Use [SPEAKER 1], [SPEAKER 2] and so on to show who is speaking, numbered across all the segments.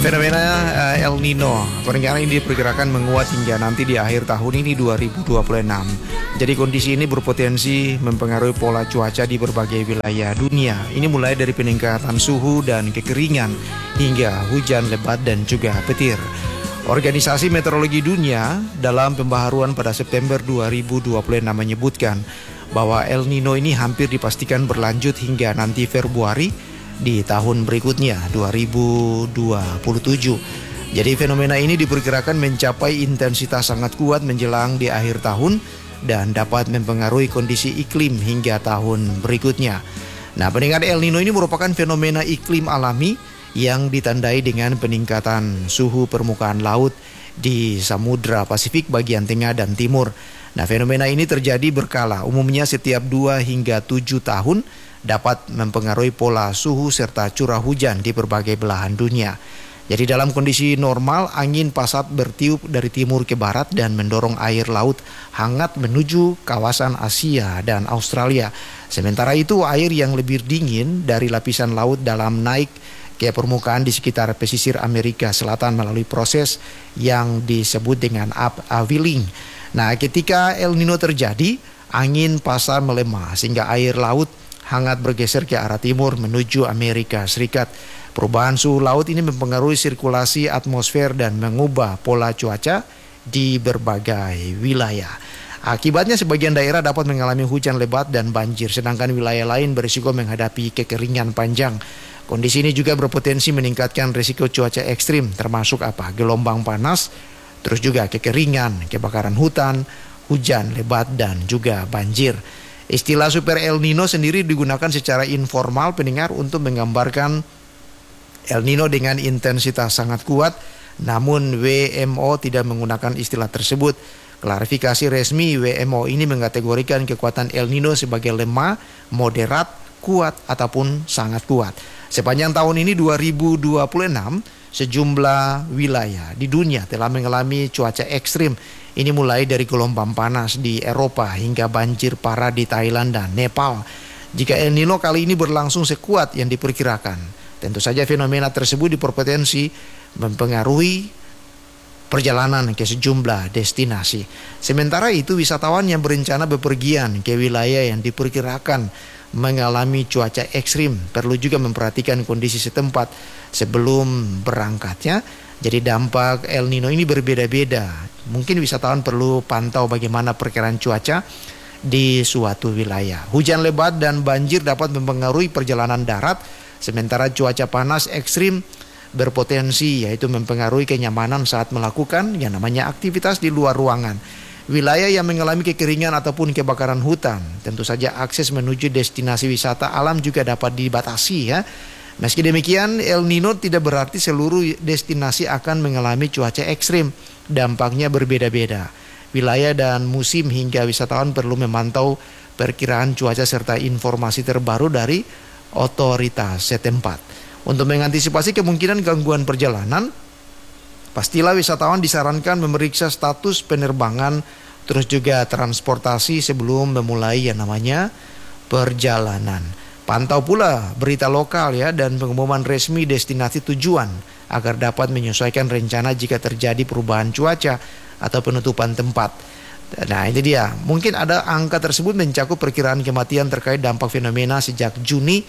[SPEAKER 1] Fenomena El Nino peringatan ini diperkirakan menguat hingga nanti di akhir tahun ini 2026. Jadi kondisi ini berpotensi mempengaruhi pola cuaca di berbagai wilayah dunia. Ini mulai dari peningkatan suhu dan kekeringan hingga hujan lebat dan juga petir. Organisasi Meteorologi Dunia dalam pembaharuan pada September 2026 menyebutkan bahwa El Nino ini hampir dipastikan berlanjut hingga nanti Februari di tahun berikutnya 2027. Jadi fenomena ini diperkirakan mencapai intensitas sangat kuat menjelang di akhir tahun dan dapat mempengaruhi kondisi iklim hingga tahun berikutnya. Nah, peningkatan El Nino ini merupakan fenomena iklim alami yang ditandai dengan peningkatan suhu permukaan laut di Samudra Pasifik bagian tengah dan timur. Nah, fenomena ini terjadi berkala, umumnya setiap 2 hingga 7 tahun, dapat mempengaruhi pola suhu serta curah hujan di berbagai belahan dunia. Jadi dalam kondisi normal, angin pasat bertiup dari timur ke barat dan mendorong air laut hangat menuju kawasan Asia dan Australia. Sementara itu, air yang lebih dingin dari lapisan laut dalam naik ke permukaan di sekitar pesisir Amerika Selatan melalui proses yang disebut dengan upwelling. Nah, ketika El Nino terjadi, angin pasat melemah sehingga air laut hangat bergeser ke arah timur menuju Amerika Serikat. Perubahan suhu laut ini mempengaruhi sirkulasi atmosfer dan mengubah pola cuaca di berbagai wilayah. Akibatnya sebagian daerah dapat mengalami hujan lebat dan banjir, sedangkan wilayah lain berisiko menghadapi kekeringan panjang. Kondisi ini juga berpotensi meningkatkan risiko cuaca ekstrim, termasuk gelombang panas, terus juga kekeringan, kebakaran hutan, hujan lebat dan juga banjir. Istilah Super El Nino sendiri digunakan secara informal pendengar untuk menggambarkan El Nino dengan intensitas sangat kuat, namun WMO tidak menggunakan istilah tersebut. Klarifikasi resmi WMO ini mengkategorikan kekuatan El Nino sebagai lemah, moderat, kuat ataupun sangat kuat. Sepanjang tahun ini 2026, sejumlah wilayah di dunia telah mengalami cuaca ekstrim. Ini mulai dari gelombang panas di Eropa hingga banjir parah di Thailand dan Nepal. Jika El Nino kali ini berlangsung sekuat yang diperkirakan, tentu saja fenomena tersebut berpotensi mempengaruhi perjalanan ke sejumlah destinasi. Sementara itu, wisatawan yang berencana bepergian ke wilayah yang diperkirakan mengalami cuaca ekstrim perlu juga memperhatikan kondisi setempat sebelum berangkatnya. Jadi dampak El Nino ini berbeda-beda. Mungkin wisatawan perlu pantau bagaimana perkiraan cuaca di suatu wilayah. Hujan lebat dan banjir dapat mempengaruhi perjalanan darat, sementara cuaca panas ekstrim berpotensi yaitu mempengaruhi kenyamanan saat melakukan yang namanya aktivitas di luar ruangan. Wilayah yang mengalami kekeringan ataupun kebakaran hutan, tentu saja akses menuju destinasi wisata alam juga dapat dibatasi ya. Meski demikian, El Nino tidak berarti seluruh destinasi akan mengalami cuaca ekstrim. Dampaknya berbeda-beda. Wilayah dan musim hingga wisatawan perlu memantau perkiraan cuaca serta informasi terbaru dari otoritas setempat. Untuk mengantisipasi kemungkinan gangguan perjalanan, pastilah wisatawan disarankan memeriksa status penerbangan terus juga transportasi sebelum memulai yang namanya perjalanan. Pantau pula berita lokal ya dan pengumuman resmi destinasi tujuan agar dapat menyesuaikan rencana jika terjadi perubahan cuaca atau penutupan tempat. Nah, ini dia. Mungkin ada angka tersebut mencakup perkiraan kematian terkait dampak fenomena sejak Juni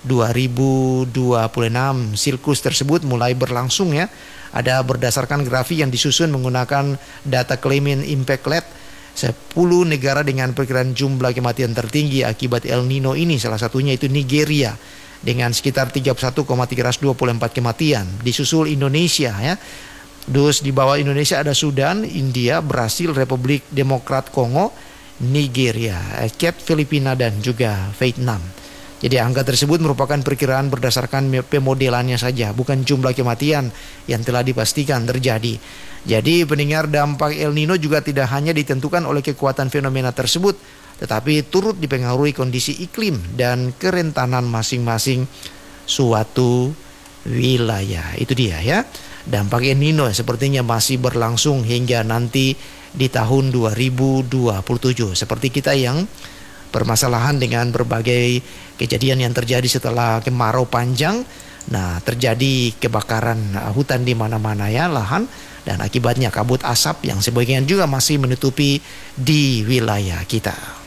[SPEAKER 1] 2026. Siklus tersebut mulai berlangsung ya. Ada berdasarkan grafik yang disusun menggunakan data Climate Impact Lab. 10 negara dengan perkiraan jumlah kematian tertinggi akibat El Nino ini, salah satunya itu Nigeria dengan sekitar 31,324 kematian. Disusul Indonesia ya. Terus di bawah Indonesia ada Sudan, India, Brasil, Republik Demokrat Kongo, Nigeria, Cape, Filipina dan juga Vietnam. Jadi angka tersebut merupakan perkiraan berdasarkan pemodelannya saja, bukan jumlah kematian yang telah dipastikan terjadi. Jadi pendengar, dampak El Nino juga tidak hanya ditentukan oleh kekuatan fenomena tersebut, tetapi turut dipengaruhi kondisi iklim dan kerentanan masing-masing suatu wilayah. Itu dia ya. Dampak El Nino sepertinya masih berlangsung hingga nanti di tahun 2027. Seperti kita yang permasalahan dengan berbagai kejadian yang terjadi setelah kemarau panjang, Nah, terjadi kebakaran hutan di mana-mana ya, lahan, dan akibatnya kabut asap yang sebagian juga masih menutupi di wilayah kita.